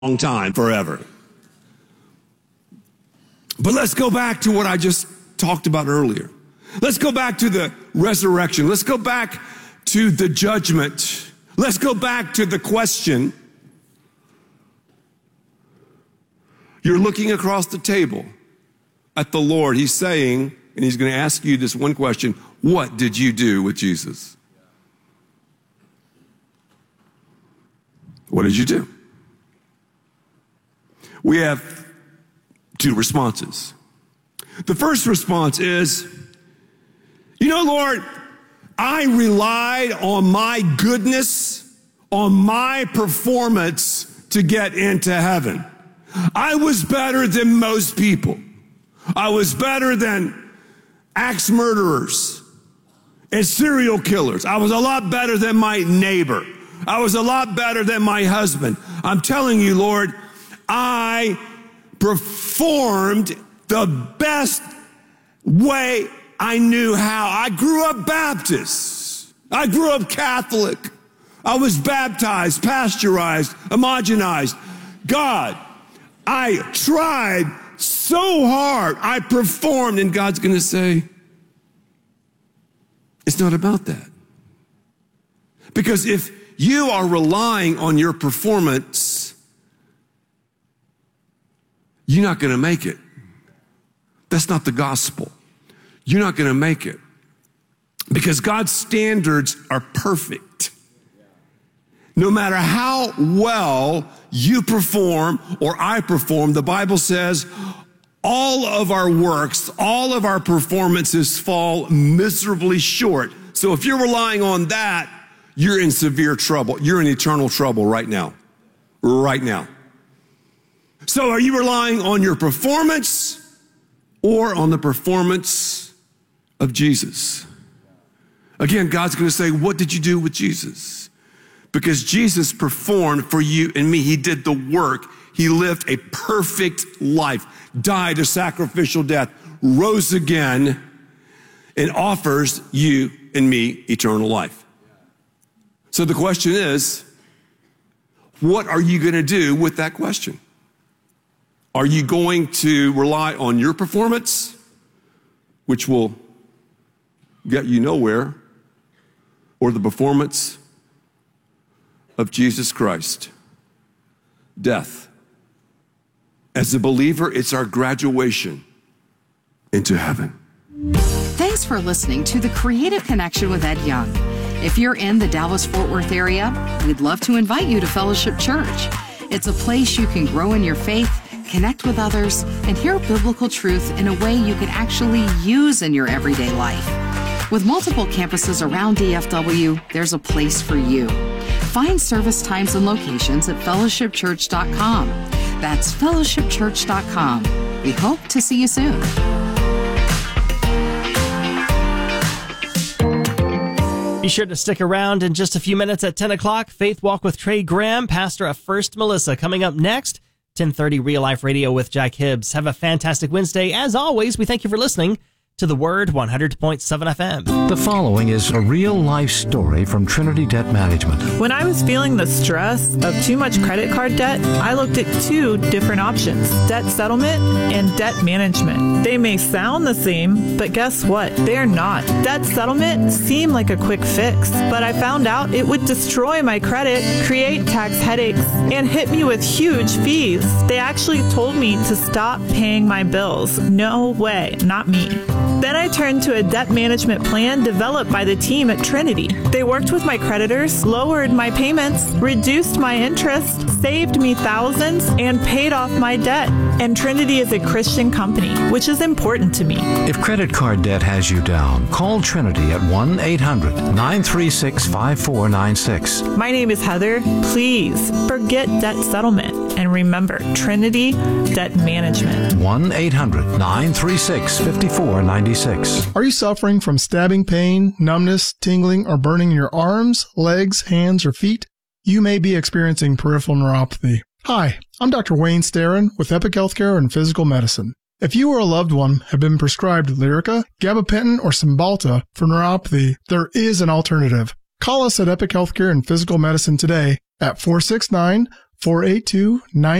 long time, forever. But let's go back to what I just talked about earlier. Let's go back to the resurrection. Let's go back to the judgment. Let's go back to the question. You're looking across the table at the Lord. He's saying, and he's going to ask you this one question: what did you do with Jesus? What did you do? We have two responses. The first response is, Lord, I relied on my goodness, on my performance to get into heaven. I was better than most people. I was better than axe murderers and serial killers. I was a lot better than my neighbor. I was a lot better than my husband. I'm telling you, Lord, I performed the best way I knew how. I grew up Baptist. I grew up Catholic. I was baptized, pasteurized, homogenized. God, I tried so hard. I performed, and God's going to say, it's not about that. Because if you are relying on your performance, you're not going to make it. That's not the gospel. You're not going to make it. Because God's standards are perfect. No matter how well you perform or I perform, the Bible says all of our works, all of our performances fall miserably short. So if you're relying on that, you're in severe trouble. You're in eternal trouble right now. Right now. So are you relying on your performance or on the performance of Jesus? Again, God's going to say, what did you do with Jesus? Because Jesus performed for you and me. He did the work. He lived a perfect life, died a sacrificial death, rose again, and offers you and me eternal life. So the question is, what are you going to do with that question? Are you going to rely on your performance, which will get you nowhere, or the performance of Jesus Christ? Death. As a believer, it's our graduation into heaven. Thanks for listening to The Creative Connection with Ed Young. If you're in the Dallas-Fort Worth area, we'd love to invite you to Fellowship Church. It's a place you can grow in your faith, connect with others, and hear biblical truth in a way you can actually use in your everyday life. With multiple campuses around DFW, there's a place for you. Find service times and locations at fellowshipchurch.com. That's fellowshipchurch.com. We hope to see you soon. Be sure to stick around in just a few minutes at 10 o'clock. Faith Walk with Trey Graham, pastor of First Melissa. Coming up next, 10:30 Real Life Radio with Jack Hibbs. Have a fantastic Wednesday. As always, we thank you for listening to The Word 100.7 FM. The following is a real-life story from Trinity Debt Management. When I was feeling the stress of too much credit card debt, I looked at two different options: debt settlement and debt management. They may sound the same, but guess what? They're not. Debt settlement seemed like a quick fix, but I found out it would destroy my credit, create tax headaches, and hit me with huge fees. They actually told me to stop paying my bills. No way, not me. Then I turned to a debt management plan developed by the team at Trinity. They worked with my creditors, lowered my payments, reduced my interest, saved me thousands, and paid off my debt. And Trinity is a Christian company, which is important to me. If credit card debt has you down, call Trinity at 1-800-936-5496. My name is Heather. Please forget debt settlement and remember Trinity Debt Management. 1-800-936-5496. Are you suffering from stabbing pain, numbness, tingling, or burning in your arms, legs, hands, or feet? You may be experiencing peripheral neuropathy. Hi, I'm Dr. Wayne Starrin with Epic Healthcare and Physical Medicine. If you or a loved one have been prescribed Lyrica, gabapentin, or Cymbalta for neuropathy, there is an alternative. Call us at Epic Healthcare and Physical Medicine today at 469 482-9